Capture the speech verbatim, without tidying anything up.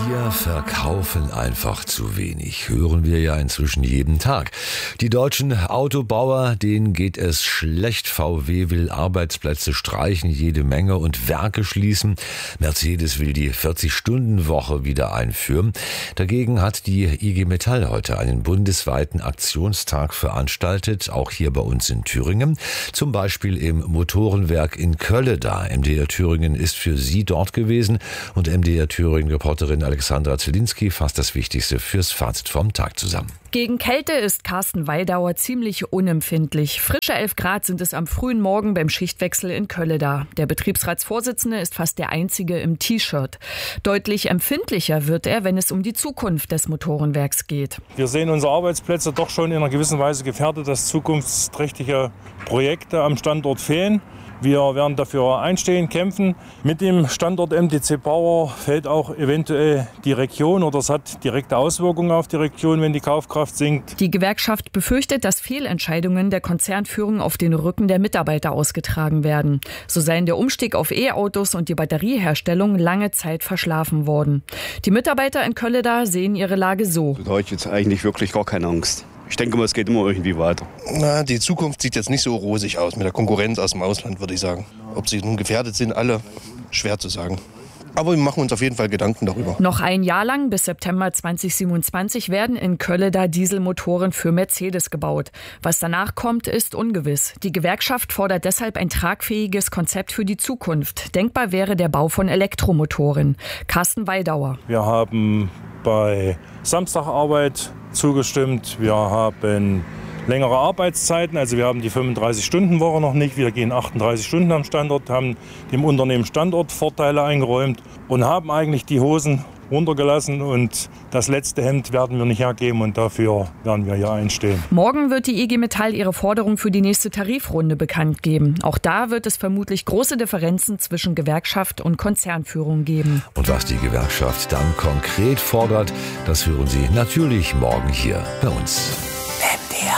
Wir verkaufen einfach zu wenig, hören wir ja inzwischen jeden Tag. Die deutschen Autobauer, denen geht es schlecht. V W will Arbeitsplätze streichen, jede Menge und Werke schließen. Mercedes will die vierzig-Stunden-Woche wieder einführen. Dagegen hat die I G Metall heute einen bundesweiten Aktionstag veranstaltet, auch hier bei uns in Thüringen. Zum Beispiel im Motorenwerk in Kölleda. M D R Thüringen ist für Sie dort gewesen und M D R Thüringen-Reporterin Alexandra Zielinski fasst das Wichtigste fürs Fazit vom Tag zusammen. Gegen Kälte ist Carsten Weidauer ziemlich unempfindlich. Frische elf Grad sind es am frühen Morgen beim Schichtwechsel in Kölleda. Der Betriebsratsvorsitzende ist fast der Einzige im T-Shirt. Deutlich empfindlicher wird er, wenn es um die Zukunft des Motorenwerks geht. Wir sehen unsere Arbeitsplätze doch schon in einer gewissen Weise gefährdet, dass zukunftsträchtige Projekte am Standort fehlen. Wir werden dafür einstehen, kämpfen. Mit dem Standort M D C Power fällt auch eventuell die Region oder es hat direkte Auswirkungen auf die Region, wenn die Kaufkraft sinkt. Die Gewerkschaft befürchtet, dass Fehlentscheidungen der Konzernführung auf den Rücken der Mitarbeiter ausgetragen werden. So seien der Umstieg auf E-Autos und die Batterieherstellung lange Zeit verschlafen worden. Die Mitarbeiter in Kölleda sehen ihre Lage so. Da habe ich jetzt eigentlich wirklich gar keine Angst. Ich denke mal, es geht immer irgendwie weiter. Na, die Zukunft sieht jetzt nicht so rosig aus mit der Konkurrenz aus dem Ausland, würde ich sagen. Ob sie nun gefährdet sind, alle, schwer zu sagen. Aber wir machen uns auf jeden Fall Gedanken darüber. Noch ein Jahr lang, bis September zweitausendsiebenundzwanzig, werden in Kölleda Dieselmotoren für Mercedes gebaut. Was danach kommt, ist ungewiss. Die Gewerkschaft fordert deshalb ein tragfähiges Konzept für die Zukunft. Denkbar wäre der Bau von Elektromotoren. Carsten Weidauer. Wir haben bei Samstagarbeit zugestimmt. Wir haben längere Arbeitszeiten, also wir haben die fünfunddreißig-Stunden-Woche noch nicht. Wir gehen achtunddreißig Stunden am Standort, haben dem Unternehmen Standortvorteile eingeräumt und haben eigentlich die Hosen runtergelassen und das letzte Hemd werden wir nicht hergeben und dafür werden wir hier einstehen. Morgen wird die I G Metall ihre Forderung für die nächste Tarifrunde bekannt geben. Auch da wird es vermutlich große Differenzen zwischen Gewerkschaft und Konzernführung geben. Und was die Gewerkschaft dann konkret fordert, das hören Sie natürlich morgen hier bei uns.